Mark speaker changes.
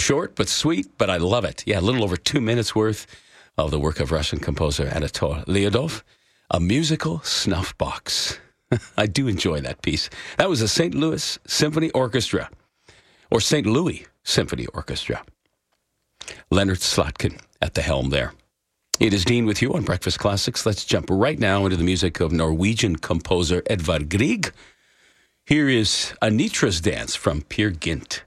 Speaker 1: Short but sweet, but I love it. Yeah, a little over 2 minutes worth of the work of Russian composer Anatol Lyudov, a musical snuff box. I do enjoy that piece. That was the St. Louis Symphony Orchestra, or St. Louis Symphony Orchestra. Leonard Slatkin at the helm there. It is Dean with you on Breakfast Classics. Let's jump right now into the music of Norwegian composer Edvard Grieg. Here is Anitra's Dance from Peer Gynt.